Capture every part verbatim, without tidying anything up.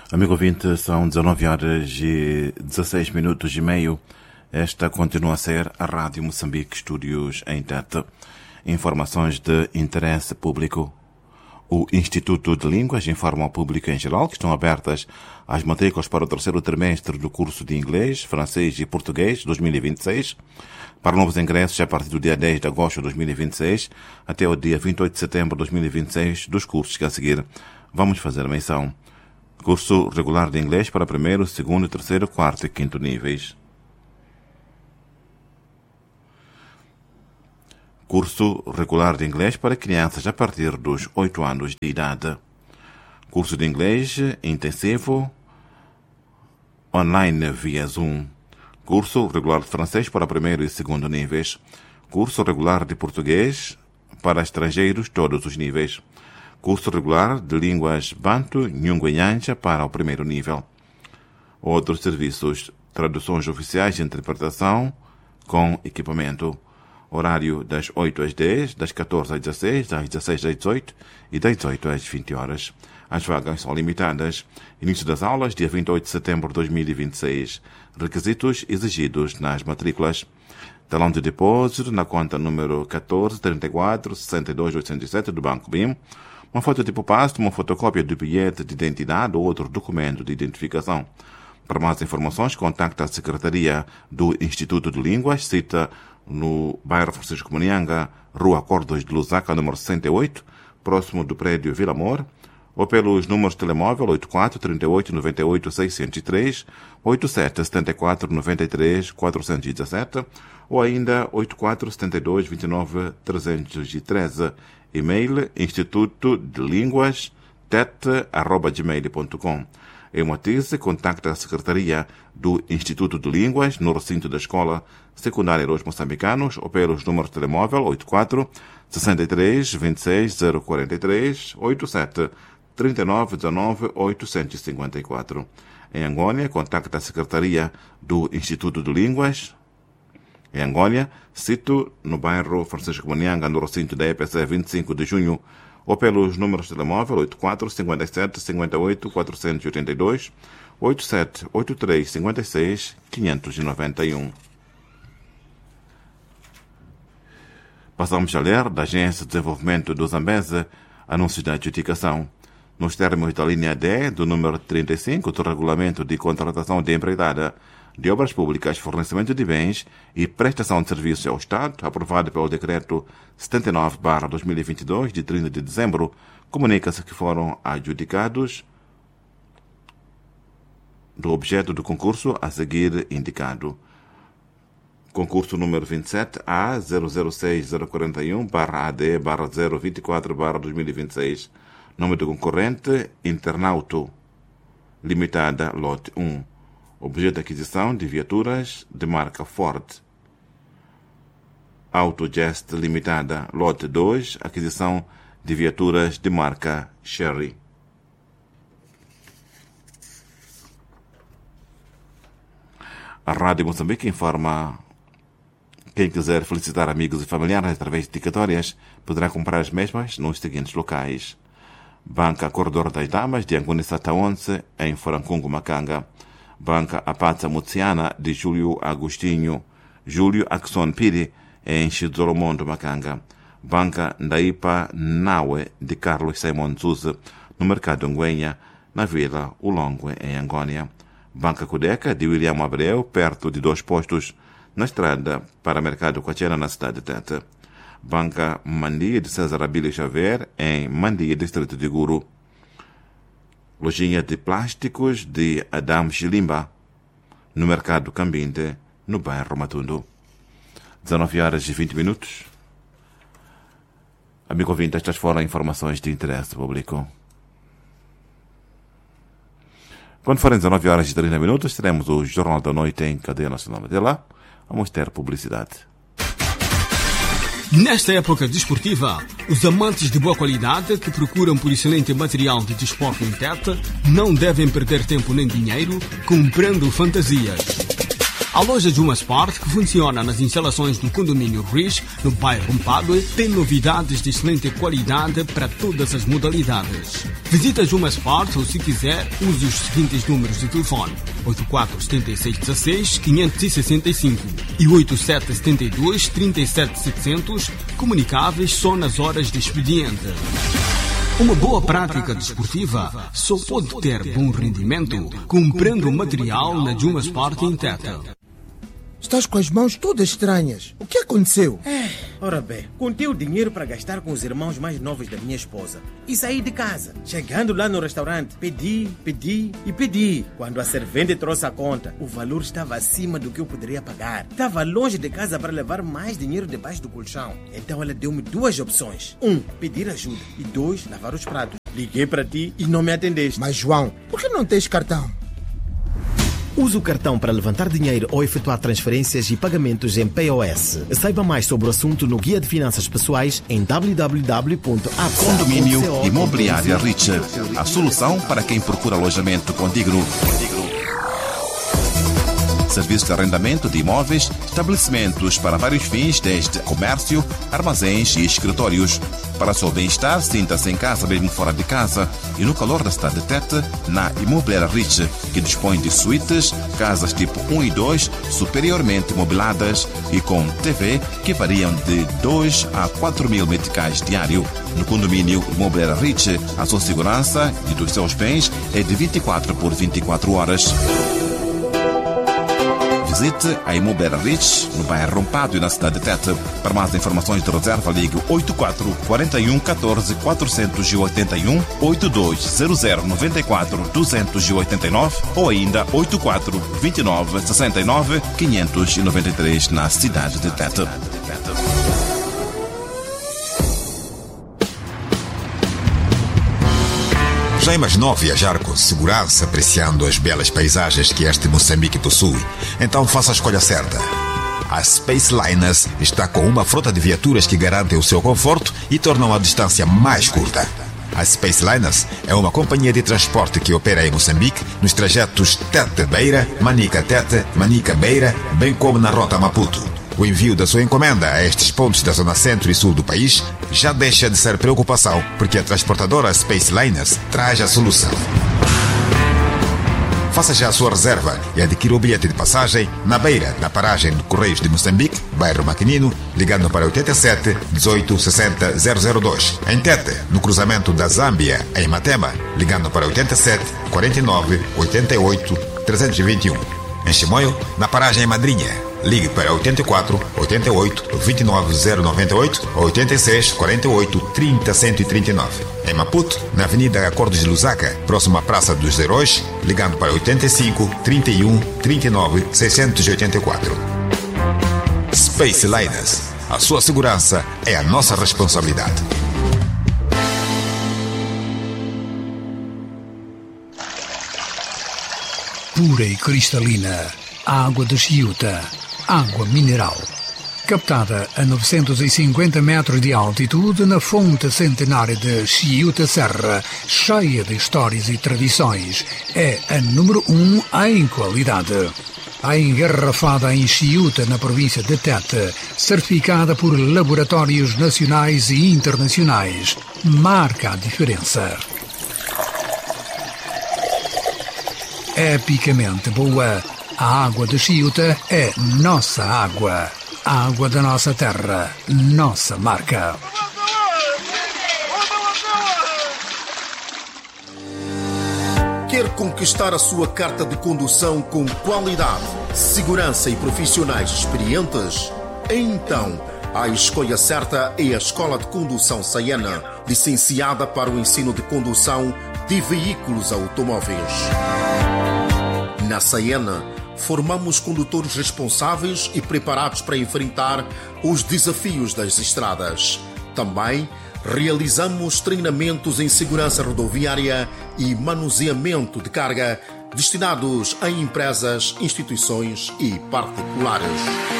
Amigo ouvinte, são dezanove horas e dezesseis minutos e meio. Esta continua a ser a Rádio Moçambique, estúdios em Tete. Informações de interesse público. O Instituto de Línguas informa ao público em geral que estão abertas as matrículas para o terceiro trimestre do curso de Inglês, Francês e Português dois mil e vinte e seis. Para novos ingressos, a partir do dia dez de agosto de dois mil e vinte e seis até o dia vinte e oito de setembro de dois mil e vinte e seis, dos cursos que a seguir vamos fazer menção. Curso regular de inglês para primeiro, segundo, terceiro, quarto e quinto níveis. Curso regular de inglês para crianças a partir dos oito anos de idade. Curso de inglês intensivo online via Zoom. Curso regular de francês para primeiro e segundo níveis. Curso regular de português para estrangeiros todos os níveis. Curso regular de línguas Banto, Nhungu e Nhanja para o primeiro nível. Outros serviços: traduções oficiais de interpretação com equipamento. Horário das oito às dez, das catorze às dezesseis, das dezesseis às dezoito e das dezoito às vinte horas. As vagas são limitadas. Início das aulas, dia vinte e oito de setembro de dois mil e vinte e seis. Requisitos exigidos nas matrículas: talão de depósito na conta número catorze, trinta e quatro, sessenta e dois, oitocentos e sete do Banco B I M, uma foto tipo pasto, uma fotocópia do bilhete de identidade ou outro documento de identificação. Para mais informações, contacte a Secretaria do Instituto de Línguas, cita no bairro Francisco Munianga, Rua Cordos de Lusaka, número sessenta e oito, próximo do prédio Vila Amor, ou pelos números de telemóvel oito quatro, trinta e oito, noventa e oito, seiscentos e três, oito sete, setenta e quatro, noventa e três, quatrocentos e dezessete, ou ainda oito quatro, setenta e dois, vinte e nove, trezentos e treze. E-mail instituto de línguas tete arroba gmail ponto com. Em Moatize, contacta a Secretaria do Instituto de Línguas no recinto da Escola Secundária dos Moçambicanos ou pelos números de telemóvel oito quatro, sessenta e três, vinte e seis, zero quarenta e três, oito sete, trinta e nove, dezenove, oitocentos e cinquenta e quatro. Em Angônia, contacta a Secretaria do Instituto de Línguas. Em Angônia, cito no bairro Francisco Munianga, no recinto da E P C vinte e cinco de junho, ou pelos números de telemóvel oito quatro, cinquenta e sete, cinquenta e oito, quatrocentos e oitenta e dois, oito sete, oito três, cinquenta e seis, quinhentos e noventa e um. Passamos a ler da Agência de Desenvolvimento do Zambeze anúncios da adjudicação. Nos termos da linha D do número trinta e cinco do Regulamento de Contratação de Empreitada de Obras Públicas, Fornecimento de Bens e Prestação de Serviços ao Estado, aprovado pelo Decreto setenta e nove barra dois mil e vinte e dois, de trinta de dezembro, comunica-se que foram adjudicados do objeto do concurso a seguir indicado. Concurso número vinte e sete A zero zero seis zero quatro um barra A D barra zero vinte e quatro barra dois mil e vinte e seis. Nome do concorrente: Internauto Limitada, lote um. Objeto de aquisição de viaturas de marca Ford. Autogest Limitada, lote dois. Aquisição de viaturas de marca Chery. A Rádio Moçambique informa: quem quiser felicitar amigos e familiares através de dedicatórias poderá comprar as mesmas nos seguintes locais: Banca Corredor das Damas de Angoni Sataonce, em Forancungo, Macanga. Banca Apatsa Mutsiana de Júlio Agostinho, Júlio Axon Piri, em Chizoromondo, Macanga. Banca Ndaipa Naue de Carlos Simon Zuza, no Mercado Nguenha, na Vila Ulongwe, em Angônia. Banca Cudeca de William Abreu, perto de dois postos, na estrada para Mercado Coachena, na cidade de Tete. Banca Mandia de César Abílio Xavier, em Mandia, distrito de Guru. Lojinha de plásticos de Adam Chilimba, no Mercado Cambinde, no bairro Matundo. dezenove horas e vinte minutos. Amigo ouvinte, estas foram informações de interesse público. Quando forem dezenove horas e trinta minutos, teremos o Jornal da Noite em cadeia nacional. Até lá, vamos ter publicidade. Nesta época desportiva, os amantes de boa qualidade que procuram por excelente material de desporto em Tete não devem perder tempo nem dinheiro comprando fantasias. A loja Juma Sport, que funciona nas instalações do condomínio Rich, no bairro Mpadue, tem novidades de excelente qualidade para todas as modalidades. Visita Juma Sport ou, se quiser, use os seguintes números de telefone: oito quatro sete seis um seis cinco seis cinco e oito sete sete dois três sete sete zero zero, comunicáveis só nas horas de expediente. Uma boa prática desportiva só pode ter bom rendimento comprando material na Juma Sport em Tete. Estás com as mãos todas estranhas. O que aconteceu? É, ora bem, contei o dinheiro para gastar com os irmãos mais novos da minha esposa e saí de casa. Chegando lá no restaurante, pedi, pedi e pedi. Quando a servente trouxe a conta, o valor estava acima do que eu poderia pagar. Estava longe de casa para levar mais dinheiro debaixo do colchão. Então ela deu-me duas opções. Um, pedir ajuda. E dois, lavar os pratos. Liguei para ti e não me atendeste. Mas João, por que não tens cartão? Use o cartão para levantar dinheiro ou efetuar transferências e pagamentos em P O S. Saiba mais sobre o assunto no Guia de Finanças Pessoais em w w w ponto a p s a ponto co ponto c o. Condomínio Imobiliária Rich. A solução para quem procura alojamento condigno. Serviço de arrendamento de imóveis, estabelecimentos para vários fins, desde comércio, armazéns e escritórios. Para seu bem-estar, sinta-se em casa mesmo fora de casa e no calor da cidade de Tete, na Imobiliária Rich, que dispõe de suítes, casas tipo um e dois, superiormente mobiladas e com T V que variam de dois a quatro mil meticais diário. No condomínio Imobiliária Rich, a sua segurança e dos seus bens é de vinte e quatro por vinte e quatro horas. Visite a Imobiliária Rich, no bairro Mpadue, na cidade de Tete. Para mais informações de reserva, ligue oito quatro quatro um um quatro quatro oito um, oito dois zero zero nove quatro dois oito nove ou ainda oito quatro dois nove seis nove cinco nove três na cidade de Tete. Já imaginou viajar com segurança, apreciando as belas paisagens que este Moçambique possui? Então faça a escolha certa. A Space Liners está com uma frota de viaturas que garantem o seu conforto e tornam a distância mais curta. A Space Liners é uma companhia de transporte que opera em Moçambique nos trajetos Tete-Beira, Manica-Tete, Manica-Beira, bem como na rota Maputo. O envio da sua encomenda a estes pontos da zona centro e sul do país já deixa de ser preocupação, porque a transportadora Space Liners traz a solução. Faça já a sua reserva e adquira o bilhete de passagem na beira da paragem do Correios de Moçambique, bairro Maquinino, ligando para oito sete, dezoito, sessenta, zero zero dois. Em Tete, no cruzamento da Zâmbia, em Matema, ligando para oito sete, quarenta e nove, oitenta e oito, trezentos e vinte e um. Em Chimoio, na paragem Madrinha, ligue para oito quatro, oito oito, vinte e nove, zero nove oito ou oito seis, quarenta e oito, trinta, cento e trinta e nove. Em Maputo, na Avenida Acordos de Lusaka, próximo à Praça dos Heróis, ligando para oito cinco, trinta e um, trinta e nove, seiscentos e oitenta e quatro. Space Liners. A sua segurança é a nossa responsabilidade. Pura e cristalina, água de Chiuta, água mineral. Captada a novecentos e cinquenta metros de altitude na fonte centenária de Chiuta Serra, cheia de histórias e tradições, é a número um em qualidade. A engarrafada em Chiuta, na província de Tete, certificada por laboratórios nacionais e internacionais, marca a diferença. Epicamente boa, a água de Chiuta é nossa água. A água da nossa terra, nossa marca. Quer conquistar a sua carta de condução com qualidade, segurança e profissionais experientes? Então, a escolha certa é a Escola de Condução Saiena, licenciada para o ensino de condução de veículos automóveis. Na Saiena, formamos condutores responsáveis e preparados para enfrentar os desafios das estradas. Também realizamos treinamentos em segurança rodoviária e manuseamento de carga destinados a empresas, instituições e particulares.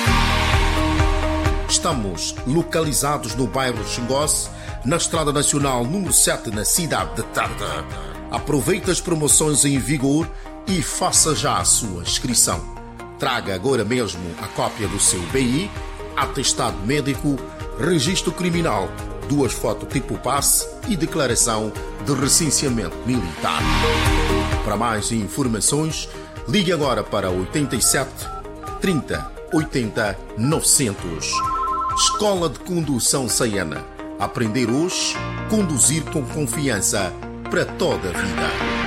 Estamos localizados no bairro Xingosse, na Estrada Nacional número sete, na cidade de Tete. Aproveite as promoções em vigor e faça já a sua inscrição. Traga agora mesmo a cópia do seu B I, atestado médico, registro criminal, duas fotos tipo passe e declaração de recenseamento militar. Para mais informações, ligue agora para oitenta e sete, trinta, oitenta, novecentos. Escola de Condução Saiana. Aprender hoje, conduzir com confiança para toda a vida.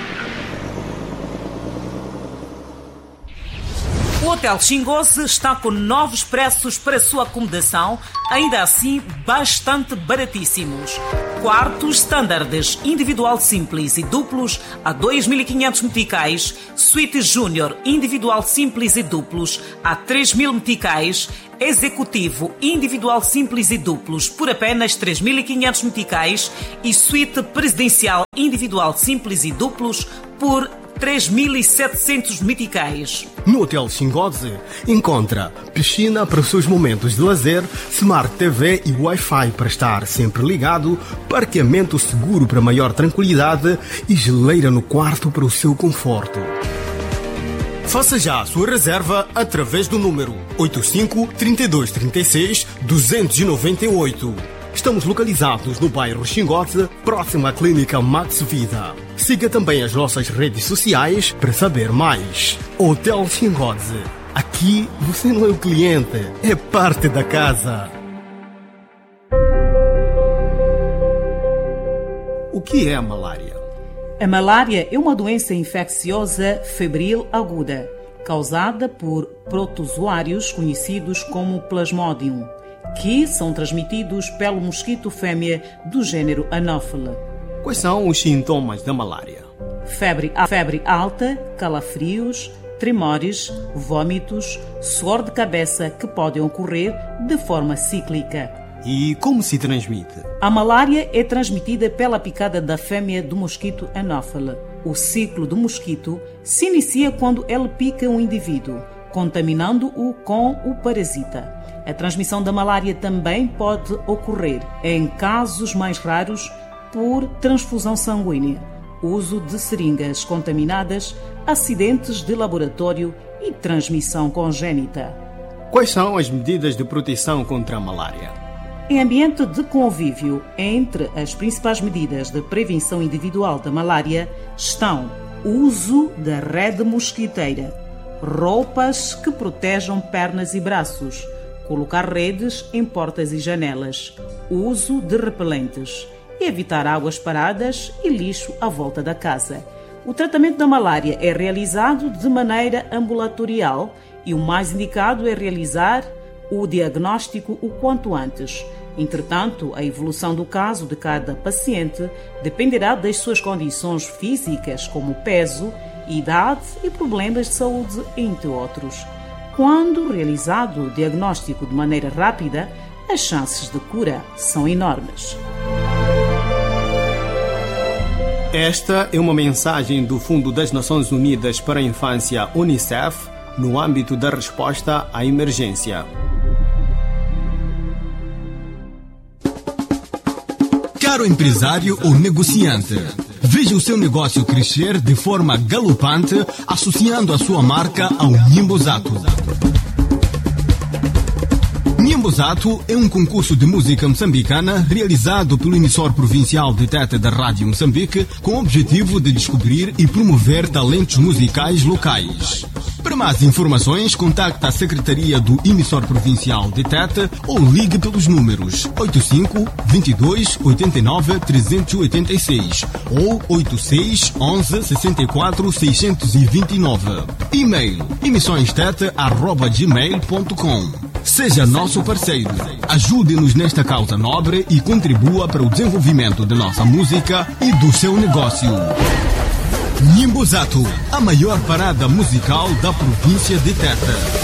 O Hotel Xingoze está com novos preços para sua acomodação, ainda assim bastante baratíssimos. Quartos standards, individual simples e duplos a dois mil e quinhentos meticais, suíte júnior, individual simples e duplos a três mil meticais, executivo, individual simples e duplos por apenas três mil e quinhentos meticais e suíte presidencial, individual simples e duplos por três mil e setecentos meticais. No Hotel Xingoze, encontra piscina para os seus momentos de lazer, Smart T V e Wi-Fi para estar sempre ligado, parqueamento seguro para maior tranquilidade e geleira no quarto para o seu conforto. Faça já a sua reserva através do número oitenta e cinco, trinta e dois, trinta e seis, duzentos e noventa e oito. Estamos localizados no bairro Xingoze, próximo à Clínica Max Vida. Siga também as nossas redes sociais para saber mais. Hotel Xingoze. Aqui você não é o cliente, é parte da casa. O que é a malária? A malária é uma doença infecciosa febril aguda, causada por protozoários conhecidos como Plasmodium, que são transmitidos pelo mosquito fêmea do gênero Anopheles. Quais são os sintomas da malária? Febre, febre alta, calafrios, tremores, vômitos, suor de cabeça que podem ocorrer de forma cíclica. E como se transmite? A malária é transmitida pela picada da fêmea do mosquito Anopheles. O ciclo do mosquito se inicia quando ele pica um indivíduo, contaminando-o com o parasita. A transmissão da malária também pode ocorrer, em casos mais raros, por transfusão sanguínea, uso de seringas contaminadas, acidentes de laboratório e transmissão congênita. Quais são as medidas de proteção contra a malária? Em ambiente de convívio, entre as principais medidas de prevenção individual da malária estão o uso da rede mosquiteira, roupas que protejam pernas e braços, colocar redes em portas e janelas, uso de repelentes, evitar águas paradas e lixo à volta da casa. O tratamento da malária é realizado de maneira ambulatorial e o mais indicado é realizar o diagnóstico o quanto antes. Entretanto, a evolução do caso de cada paciente dependerá das suas condições físicas, como peso, idade e problemas de saúde, entre outros. Quando realizado o diagnóstico de maneira rápida, as chances de cura são enormes. Esta é uma mensagem do Fundo das Nações Unidas para a Infância, UNICEF, no âmbito da resposta à emergência. Caro empresário ou negociante, veja o seu negócio crescer de forma galopante associando a sua marca ao Nimbozato. Nimbozato é um concurso de música moçambicana realizado pelo emissor provincial de Tete da Rádio Moçambique com o objetivo de descobrir e promover talentos musicais locais. Para mais informações, contacte a Secretaria do Emissor Provincial de Tete ou ligue pelos números oitenta e cinco, vinte e dois, oitenta e nove, trezentos e oitenta e seis ou oitenta e seis, onze, sessenta e quatro, seiscentos e vinte e nove. E-mail emissõestete arroba gmail ponto com. Seja nosso parceiro. Ajude-nos nesta causa nobre e contribua para o desenvolvimento de nossa música e do seu negócio. Nimbozato, a maior parada musical da província de Tete.